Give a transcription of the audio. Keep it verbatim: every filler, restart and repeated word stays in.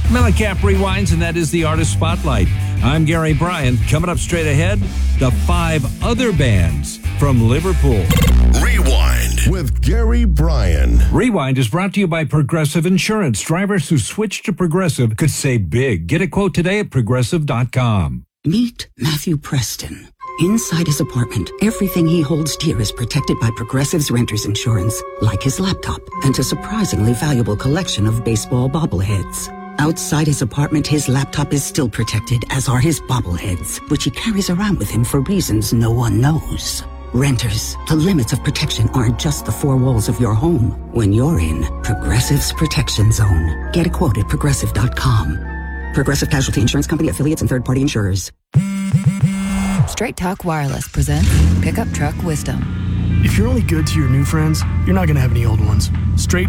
Mellencamp rewinds, and that is the Artist Spotlight. I'm Gary Bryan. Coming up straight ahead, the five other bands from Liverpool. Rewind with Gary Bryan. Rewind is brought to you by Progressive Insurance. Drivers who switch to Progressive could save big. Get a quote today at progressive dot com. Meet Matthew Preston. Inside his apartment, everything he holds dear is protected by Progressive's renter's insurance, like his laptop and a surprisingly valuable collection of baseball bobbleheads. Outside his apartment, his laptop is still protected, as are his bobbleheads, which he carries around with him for reasons no one knows. Renters, the limits of protection aren't just the four walls of your home. When you're in Progressive's Protection Zone, get a quote at progressive dot com. Progressive Casualty Insurance Company, affiliates, and third-party insurers. Straight Talk Wireless presents Pickup Truck Wisdom. If you're only good to your new friends, you're not going to have any old ones. Straight